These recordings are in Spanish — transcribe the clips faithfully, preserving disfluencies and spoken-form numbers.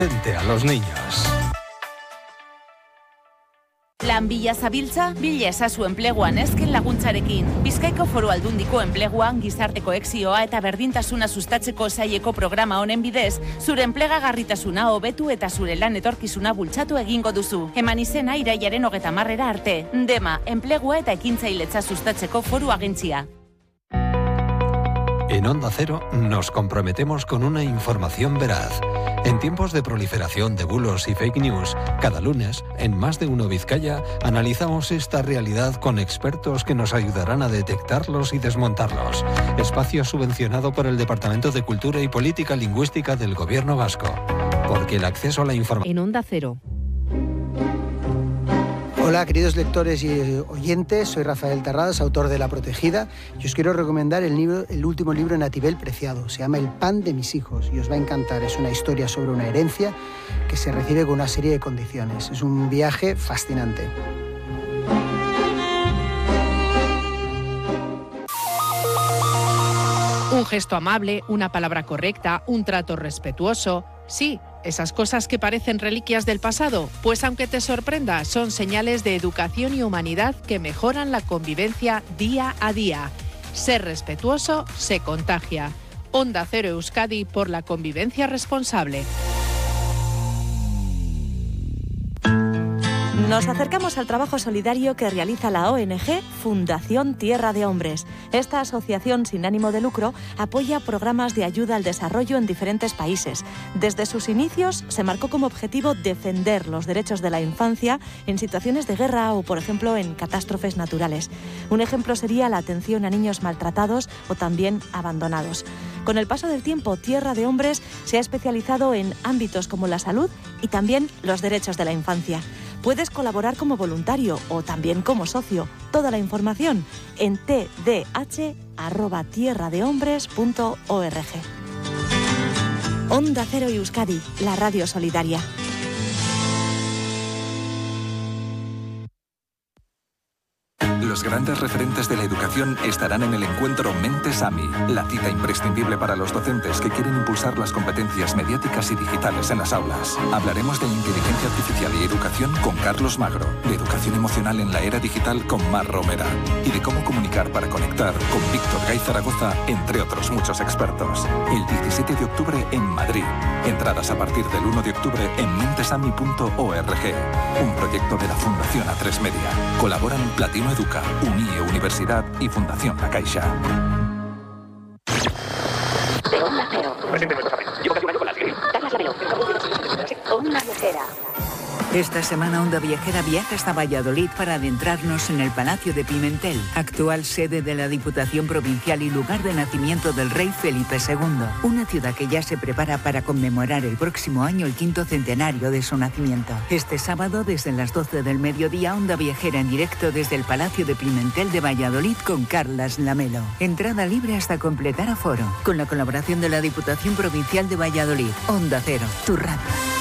Frente a los niños. Lan bila zabiltza, bila ezazu enpleguan ezken laguntzarekin. Bizkaiko Foru Aldundiko enpleguan gizarte koexioa eta berdintasuna sustatzeko saileko programa honen bidez, zure enplegagarritasuna hobetu eta zure lan etorkizuna bultzatu egingo duzu. Eman izena irailaren hogeta marrera arte. Dema, enplegua eta ekintzailetza sustatzeko foru agentzia. En Onda Cero nos comprometemos con una información veraz. En tiempos de proliferación de bulos y fake news, cada lunes, en Más de Uno Vizcaya, analizamos esta realidad con expertos que nos ayudarán a detectarlos y desmontarlos. Espacio subvencionado por el Departamento de Cultura y Política Lingüística del Gobierno Vasco. Porque el acceso a la información... En Onda Cero. Hola, queridos lectores y oyentes, soy Rafael Terradas, autor de La Protegida, y os quiero recomendar el, libro, el último libro de Natibel Preciado. Se llama El pan de mis hijos y os va a encantar. Es una historia sobre una herencia que se recibe con una serie de condiciones. Es un viaje fascinante. Un gesto amable, una palabra correcta, un trato respetuoso. Sí, esas cosas que parecen reliquias del pasado, pues aunque te sorprenda, son señales de educación y humanidad que mejoran la convivencia día a día. Ser respetuoso se contagia. Onda Cero Euskadi por la convivencia responsable. Nos acercamos al trabajo solidario que realiza la O N G Fundación Tierra de Hombres. Esta asociación sin ánimo de lucro apoya programas de ayuda al desarrollo en diferentes países. Desde sus inicios se marcó como objetivo defender los derechos de la infancia en situaciones de guerra o, por ejemplo, en catástrofes naturales. Un ejemplo sería la atención a niños maltratados o también abandonados. Con el paso del tiempo, Tierra de Hombres se ha especializado en ámbitos como la salud y también los derechos de la infancia. Puedes colaborar como voluntario o también como socio. Toda la información en t d h arroba tierra de hombres punto org. Onda Cero y Euskadi, la radio solidaria. Los grandes referentes de la educación estarán en el encuentro Mentes AMI, la cita imprescindible para los docentes que quieren impulsar las competencias mediáticas y digitales en las aulas. Hablaremos de inteligencia artificial y educación con Carlos Magro, de educación emocional en la era digital con Mar Romera y de cómo comunicar para conectar con Víctor Gay Zaragoza, entre otros muchos expertos. El diecisiete de octubre en Madrid. Entradas a partir del uno de octubre en mentesami punto org. Un proyecto de la Fundación A tres Media. Colaboran Platino Educa, Unie Universidad y Fundación La Caixa. Onda Cero. Llevo casi un año con la Siri. Carlas Lamelo. Onda Viajera. Esta semana Onda Viajera viaja hasta Valladolid para adentrarnos en el Palacio de Pimentel, actual sede de la Diputación Provincial y lugar de nacimiento del rey Felipe segundo. Una ciudad que ya se prepara para conmemorar el próximo año el quinto centenario de su nacimiento. Este sábado, desde las doce del mediodía, Onda Viajera en directo desde el Palacio de Pimentel de Valladolid con Carlas Lamelo. Entrada libre hasta completar aforo. Con la colaboración de la Diputación Provincial de Valladolid. Onda Cero, tu radio.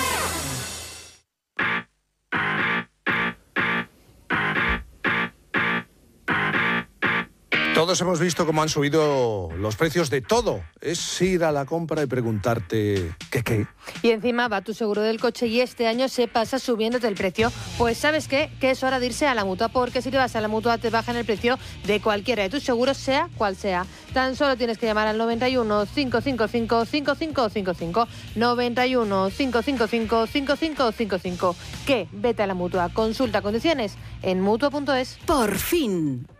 Todos hemos visto cómo han subido los precios de todo. Es ir a la compra y preguntarte ¿qué qué? Y encima va tu seguro del coche y este año se pasa subiéndote el precio. Pues ¿sabes qué? Que es hora de irse a la Mutua, porque si te vas a la Mutua te bajan el precio de cualquiera de tus seguros, sea cual sea. Tan solo tienes que llamar al noventa y uno, cinco cinco cinco, cinco cinco cinco cinco, noventa y uno, cinco cinco cinco, cinco cinco cinco cinco. ¿Qué? Vete a la Mutua. Consulta condiciones en mutua punto es. Por fin.